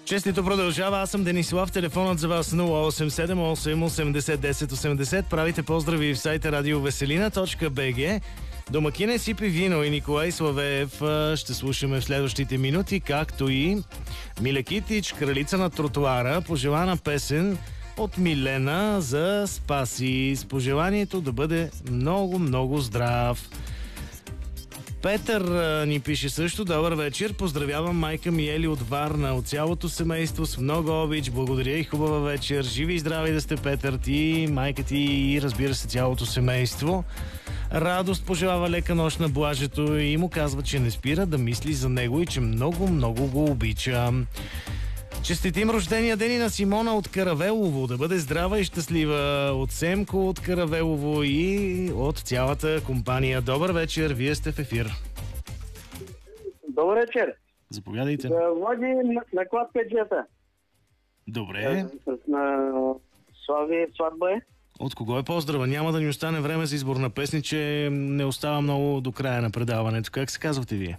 Честито продължава. Аз съм Денислав. Телефонът за вас 0878 80 10 80. Правите поздрави в сайта radiovеселина.bg. Домакин Сипи Вино и Николай Славеев ще слушаме в следващите минути, както и Миле Китич, Кралица на тротуара, пожелана песен от Милена за Спаси, с пожеланието да бъде много, много здрав. Петър ни пише също: добър вечер, поздравявам майка ми Ели от Варна, от цялото семейство с много обич, благодаря и хубава вечер, живи и здрави да сте, Петър, ти, майка ти и разбира се цялото семейство. Радост пожелава лека нощ на Блажето и му казва, че не спира да мисли за него и че много, много го обича. Честитим рождения ден и на Симона от Каравелово. Да бъде здрава и щастлива. От Семко от Каравелово и от цялата компания. Добър вечер, вие сте в ефир. Добър вечер. Заповядайте. Да води на клад педжета. Добре. На Слави сватба е. От кого е поздрава? Няма да ни остане време за избор на песни, че не остава много до края на предаването. Как се казвате вие?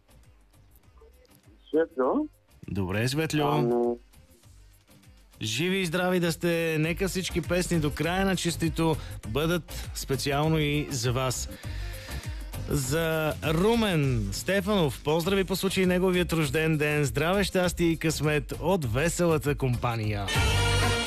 Светло. Добре, Светло. Живи и здрави да сте. Нека всички песни до края на честито бъдат специално и за вас. За Румен Стефанов, поздрави по случай неговият рожден ден. Здраве, щастие и късмет от веселата компания.